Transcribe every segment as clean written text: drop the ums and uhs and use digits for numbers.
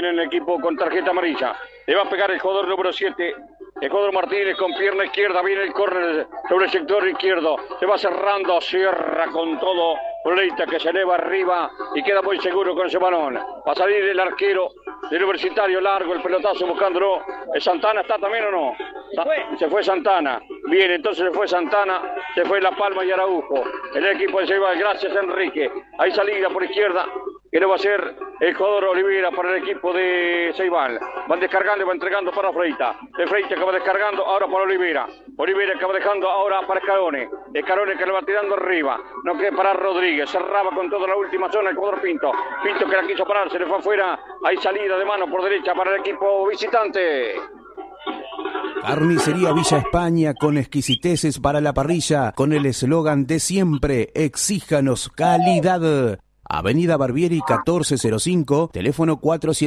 viene el equipo con tarjeta amarilla. Le va a pegar el jugador número 7. El jugador Martínez con pierna izquierda. Viene el córner sobre el sector izquierdo. Se va cerrando, cierra con todo. Freita que se eleva arriba y queda muy seguro con ese balón. Va a salir el arquero del Universitario, largo el pelotazo buscándolo. ¿Santana está también o no? Se fue Santana. Bien, entonces se fue Santana, se fue La Palma y Araujo. El equipo de Ceibal, gracias Enrique. Hay salida por izquierda, que no va a ser el jugador Olivera para el equipo de Ceibal. Van descargando y va entregando para Freita. De Freita que va descargando ahora para Olivera. Olivera que va dejando ahora para Escarone. Escarone que le va tirando arriba. No quiere parar Rodríguez. Cerraba con toda la última zona el jugador Pinto. Pinto que la quiso parar, se le fue afuera. Hay salida de mano por derecha para el equipo visitante. Carnicería Villa España, con exquisiteces para la parrilla, con el eslogan de siempre: exíjanos calidad. Avenida Barbieri 1405, teléfono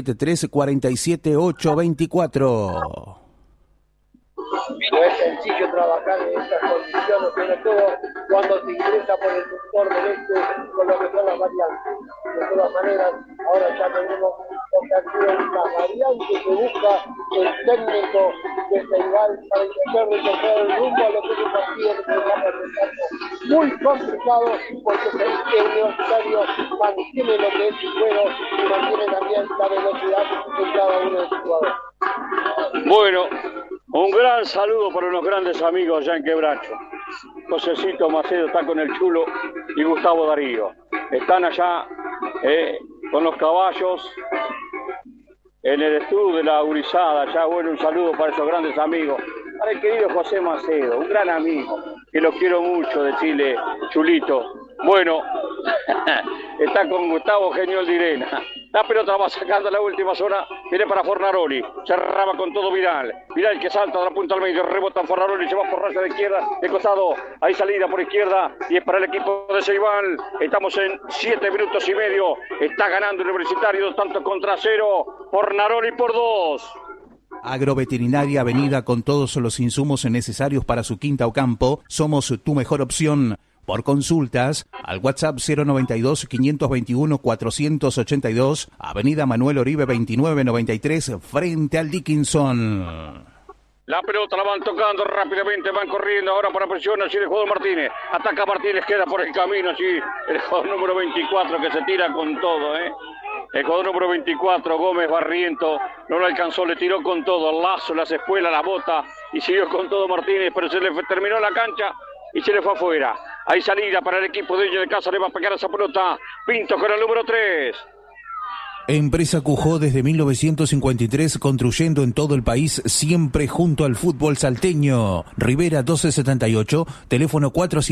473-47824. No es sencillo trabajar en estas condiciones, sobre todo cuando se ingresa por el sector del este con lo que son las variantes. De todas maneras, ahora ya tenemos ocasión, la variante que busca el técnico de Ceibal para intentar recorrer el rumbo a lo que es un partido que se va a presentar muy complicado, porque el Universitario mantiene lo que es su juego y mantiene también la velocidad de cada uno de sus jugadores. Bueno, un gran saludo para unos grandes amigos allá en Quebracho. Josecito Macedo está con el Chulo y Gustavo Darío. Están allá con los caballos en el estudio de la Urizada. Ya, bueno, un saludo para esos grandes amigos. Para el querido José Macedo, un gran amigo, que lo quiero mucho, decirle, Chulito. Bueno, está con Gustavo Geniol Direna. La pelota va sacando la última zona, viene para Fornaroli, cerraba con todo Vidal. Vidal que salta de la punta al medio, rebota en Fornaroli, se va por raza de izquierda, de costado, hay salida por izquierda y es para el equipo de Ceibal. Estamos en 7 minutos y medio, está ganando el Universitario 2 tantos contra 0, Fornaroli por 2. Agroveterinaria Avenida, con todos los insumos necesarios para su quinta o campo. Somos tu mejor opción. Por consultas, al WhatsApp 092-521-482, Avenida Manuel Oribe 2993, frente al Dickinson. La pelota la van tocando rápidamente, van corriendo ahora para presión, así el jugador Martínez. Ataca Martínez, queda por el camino, así el jugador número 24 que se tira con todo, El jugador número 24, Gómez Barriento, no lo alcanzó, le tiró con todo, el lazo, las espuelas, la bota, y siguió con todo Martínez, pero se le terminó la cancha y se le fue afuera. Hay salida para el equipo de ellos de casa, le va a pegar esa pelota Pinto con el número 3. Empresa Cujó desde 1953, construyendo en todo el país, siempre junto al fútbol salteño. Rivera 1278, teléfono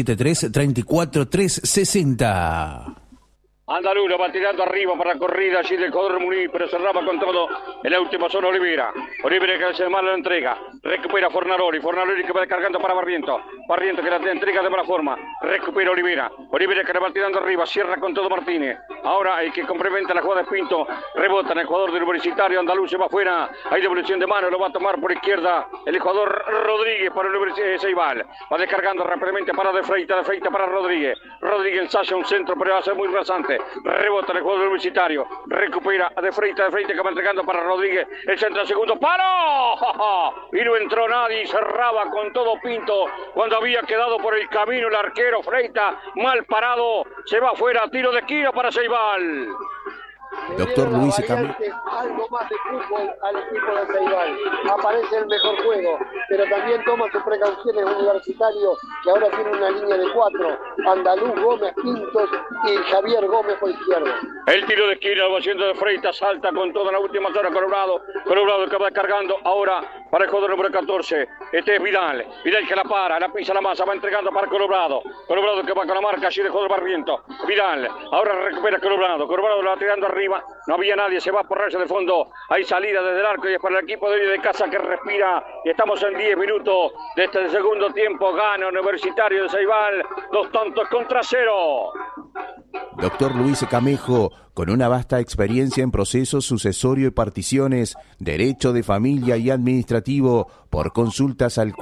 473-34360. Andaluz lo va tirando arriba para la corrida allí del jugador Muní, pero cerraba con todo en la última zona Olivera. Olivera que se mala la entrega, recupera Fornaroli, Fornaroli que va descargando para Barriento, Barriento que la entrega de mala forma, recupera Olivera, Olivera que le va tirando arriba, cierra con todo Martínez. Ahora el que complementa la jugada es Pinto, rebota en el jugador del Universitario, Andaluz se va afuera, hay devolución de mano, lo va a tomar por izquierda el jugador Rodríguez para el Universitario de Ceibal, va descargando rápidamente para de Freita para Rodríguez, Rodríguez ensaya un centro pero va a ser muy rasante. Rebota en el juego del Universitario, recupera de Freita que va entregando para Rodríguez, el centro al segundo palo, y no entró nadie, cerraba con todo Pinto, cuando había quedado por el camino el arquero Freita, mal parado, se va afuera, tiro de esquina para Ceibal. Doctor Luis Camilo. Algo más de fútbol al equipo de Ceibal. Aparece el mejor juego, pero también toma sus precauciones Universitario, que ahora tiene una línea de 4. Andaluz, Gómez, Pintos y Javier Gómez por izquierda. El tiro de esquina lo va haciendo de Freita, salta con toda la última zona Colorado que va cargando ahora para el jugador número 14. Este es Vidal que la para, la pisa la masa, va entregando para Colorado que va con la marca allí de jugador Barriento. Vidal, ahora recupera Colorado lo va tirando arriba, no había nadie, se va por raya de fondo, hay salida desde el arco y es para el equipo de casa que respira, y estamos en 10 minutos de este segundo tiempo, gana Universitario de Ceibal, 2 tantos contra 0. Doctor Luis Camejo, con una vasta experiencia en procesos sucesorio y particiones, derecho de familia y administrativo, por consultas al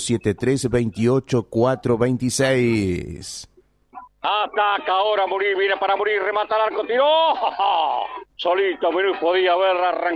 473-28-426. Ataca ahora Murí, viene para Murí, remata al arco, tiró, solito Murí podía haber arrancado.